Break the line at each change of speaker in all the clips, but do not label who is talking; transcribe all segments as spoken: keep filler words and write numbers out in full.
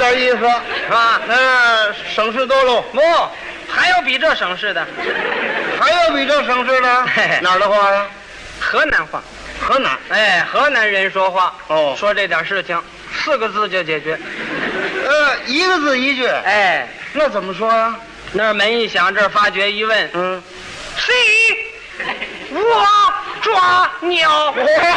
点意思
是吧？
那省事多喽。
不，还有比这省事的，
还有比这省事的？哪儿的话呀？
河南话。
河南。
哎，河南人说话
哦，
说这点事情，四个字就解决。
呃，一个字一句。
哎，
那怎么说呀？
那儿门一响，这儿发觉一问，
嗯，
谁？我抓鸟。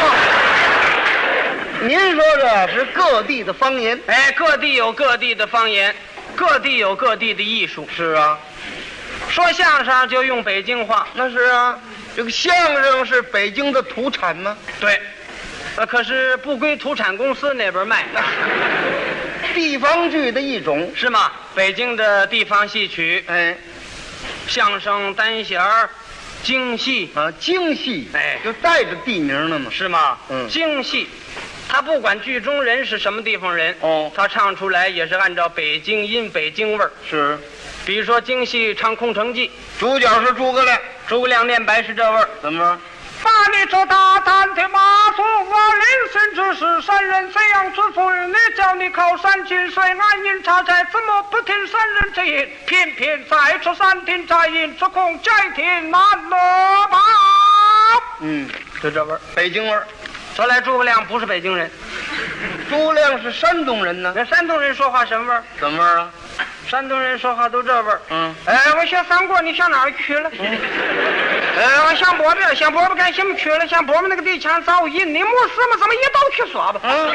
您说这是各地的方言？
哎，各地有各地的方言，各地有各地的艺术。
是啊，
说相声就用北京话。
那是啊。这个相声是北京的土产吗？
对，呃，可是不归土产公司那边卖，
地方剧的一种，
是吗？北京的地方戏曲，
哎，
相声、单弦儿、京戏
啊，京戏，
哎，
就带着地名了嘛，
是吗？
嗯，
京戏，他不管剧中人是什么地方人，
哦，
他唱出来也是按照北京音、北京味儿。
是，
比如说京戏唱《空城计》，
主角是诸葛亮，
诸葛亮念白是这味儿。
怎么说？
把你这大胆的马祖，我临身之时，山人怎样之妇？你叫你靠山进水，安营插寨，怎么不听山人之言？偏偏在这山顶寨营，只恐寨天难落吧？
嗯，
就这味儿，
北京味儿。
说来诸葛亮不是北京人，
诸葛亮是山东人呢。
那山东人说话什么味儿？
怎么味儿啊？
山东人说话都这味儿。
嗯，
哎，我小三哥，你上哪儿去了？嗯，哎，我上饽饽，上饽饽干什么去了？上饽饽那个地墙早引，你没事嘛？怎么一刀去耍吧？
嗯，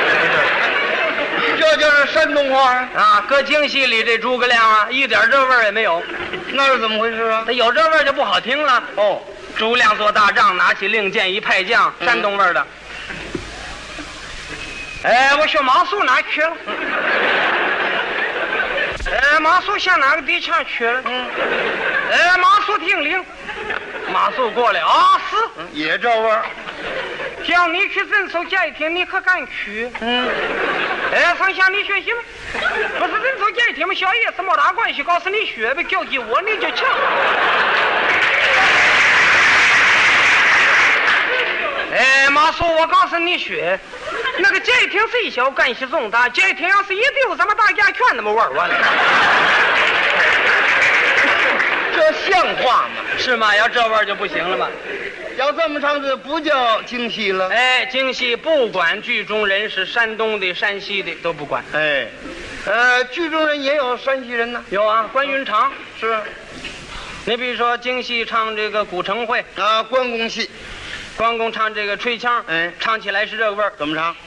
这就是山东话呀。
啊，搁京戏里这诸葛亮啊，一点这味儿也没有。
那是怎么回事啊？
他有这味儿就不好听了。
哦，
诸葛亮做大仗，拿起令箭一派将，山东味儿的。哎，我说马谡哪去了？哎，马谡向哪个地墙去了？嗯，哎，马谡听令，马谡过来啊，是，
嗯，也这味儿。
叫你去镇守界天，你可敢去？嗯，哎，上下你学习吗？不是镇守界天吗？小叶子没大关系，告诉你学呗，交给我你就强。哎，马谡，我告诉你学，那个界天虽小，干系重大。界天要是一丢，咱们大家全那么玩完了。
这像话吗？
是吗？要这味儿就不行了吗？
要这么唱，这不叫京戏了。
哎，京戏不管剧中人是山东的、山西的都不管。
哎，呃，剧中人也有山西人呢。
有啊，关云长
是。
你比如说京戏唱这个古城会
啊，关公戏。
关公唱这个吹腔，
哎，
唱起来是这个味儿。
怎么唱？